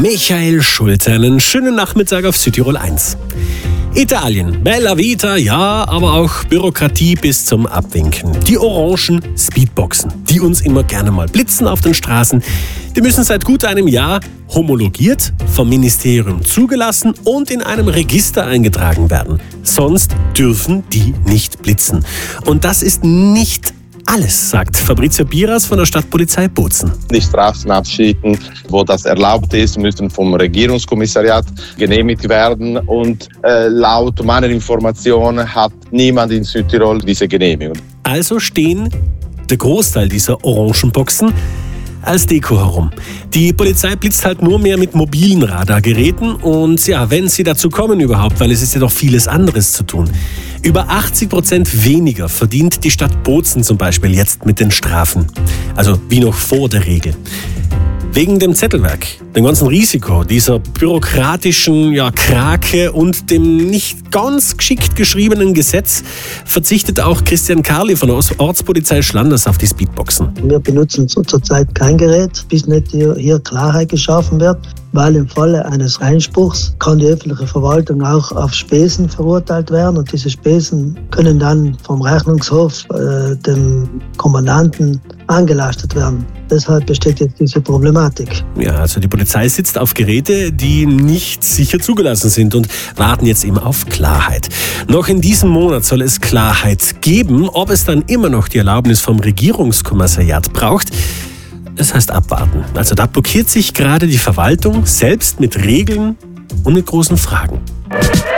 Michael Schulte. Einen schönen Nachmittag auf Südtirol 1. Italien, Bella Vita, ja, aber auch Bürokratie bis zum Abwinken. Die orangen Speedboxen, die uns immer gerne mal blitzen auf den Straßen, die müssen seit gut einem Jahr homologiert, vom Ministerium zugelassen und in einem Register eingetragen werden. Sonst dürfen die nicht blitzen. Und das ist nicht alles, sagt Fabrizio Biras von der Stadtpolizei Bozen. Die Straßen abschicken, wo das erlaubt ist, müssen vom Regierungskommissariat genehmigt werden. Und laut meiner Informationen hat niemand in Südtirol diese Genehmigung. Also stehen der Großteil dieser Orangenboxen als Deko herum. Die Polizei blitzt halt nur mehr mit mobilen Radargeräten und ja, wenn sie dazu kommen überhaupt, weil es ist ja noch vieles anderes zu tun. Über 80% weniger verdient die Stadt Bozen zum Beispiel jetzt mit den Strafen. Also wie noch vor der Regel. Wegen dem Zettelwerk, dem ganzen Risiko, dieser bürokratischen Krake und dem nicht ganz geschickt geschriebenen Gesetz verzichtet auch Christian Karli von der Ortspolizei Schlanders auf die Speedboxen. Wir benutzen zurzeit kein Gerät, bis nicht hier Klarheit geschaffen wird, weil im Falle eines Einspruchs kann die öffentliche Verwaltung auch auf Spesen verurteilt werden und diese Spesen können dann vom Rechnungshof dem Kommandanten angelastet werden. Deshalb besteht jetzt diese Problematik. Ja, also die Polizei sitzt auf Geräte, die nicht sicher zugelassen sind und warten jetzt eben auf Klarheit. Noch in diesem Monat soll es Klarheit geben, ob es dann immer noch die Erlaubnis vom Regierungskommissariat braucht. Das heißt abwarten. Also da blockiert sich gerade die Verwaltung selbst mit Regeln und mit großen Fragen.